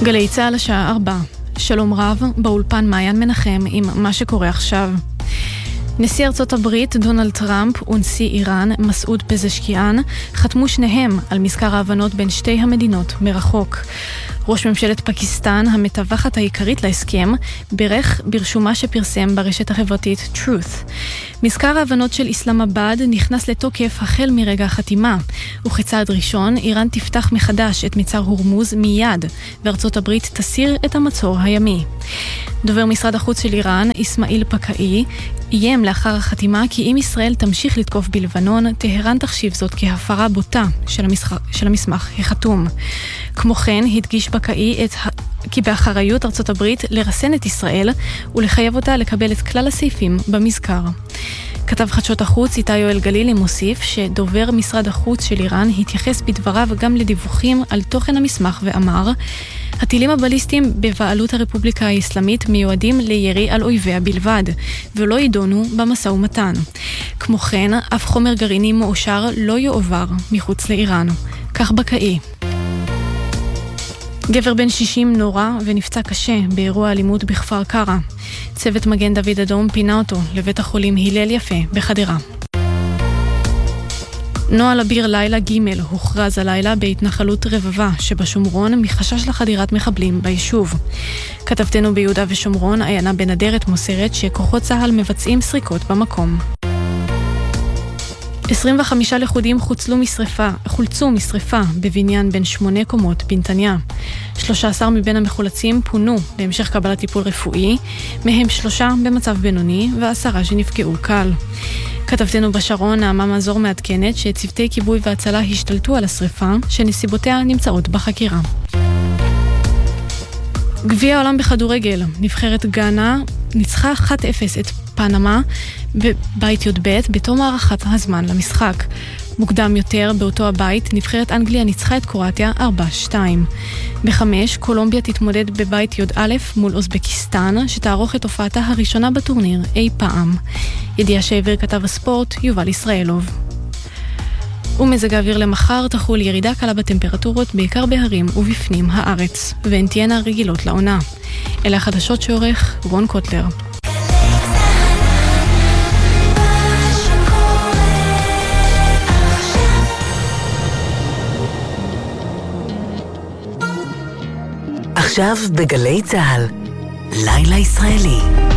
גלי צהל השעה 4. שלום רב, באולפן מעיין מנחם עם מה שקורה עכשיו. נשיא ארצות הברית דונלד טראמפ ונשיא איראן מסעוד פזשקיאן חתמו שניהם על מזכר ההבנות בין שתי המדינות מרחוק. ראש ממשלת פקיסטן, המתווכת העיקרית להסכם, בירך ברשומה שפרסם ברשת החברתית Truth. מזכר ההבנות של איסלאמבאד נכנס לתוקף החל מרגע החתימה, וכצעד ראשון איראן תפתח מחדש את מצר הורמוז מיד, וארצות הברית תסיר את המצור הימי. דובר משרד החוץ של איראן, איסמאעיל פקאי, איים לאחר החתימה כי אם ישראל תמשיך לתקוף בלבנון, טהרן תחשיב זאת כהפרה בוטה של המסמך החתום. כמו כן, הדגיש פקאי כי באחריות ארצות הברית לרסן את ישראל ולחייב אותה לקבל את כלל הסעיפים במזכר. כתב חדשות החוץ איתי יואל גלילי מוסיף שדובר משרד החוץ של איראן התייחס בדבריו גם לדיווחים על תוכן המסמך ואמר, הטילים הבליסטיים בבעלות הרפובליקה האסלאמית מיועדים לירי על אויביה בלבד, ולא יידונו במשא ומתן. כמו כן, אף חומר גרעיני מאושר לא יועבר מחוץ לאיראן. כך בקאי. גבר בן 60 נורא ונפצע קשה באירוע אלימות בכפר קרע. צוות מגן דוד אדום פינה אותו לבית החולים הלל יפה בחדרה. נוהל אביר לילה ג' הוכרז הלילה בהתנחלות רבבה שבשומרון מחשש לחדירת מחבלים ביישוב. כתבתנו ביהודה ושומרון, עיינה בן אדרת מוסרת שכוחות צהל מבצעים סריקות במקום. 25 לכודים חולצו משריפה בבניין בין 8 קומות בנתניה. 13 מבין המחולצים פונו בהמשך קבלת טיפול רפואי, מהם 3 במצב בינוני ו10 שנפגעו קל. כתבתנו בשרון, נעמה מזור מעדכנת שצוותי כיבוי והצלה השתלטו על השריפה, שנסיבותיה נמצאות בחקירה. גביע העולם בכדורגל, נבחרת גאנה ניצחה 1-0 את פנמה בבית י"ב בתום הארכת הזמן למשחק. מוקדם יותר באותו הבית נבחרת אנגליה ניצחה את קרואטיה 4-2. ב-5 קולומביה תתמודד בבית י"א מול אוזבקיסטן שתערוך את הופעתה הראשונה בטורניר אי פעם. ידיעה שהעביר כתב הספורט יובל ישראלוב. ומזג האוויר למחר תחול ירידה קלה בטמפרטורות בעיקר בהרים ובפנים הארץ, והן תהיינה רגילות לעונה. אלה החדשות שעורך רון קוטלר. עכשיו בגלי צהל, לילה ישראלי.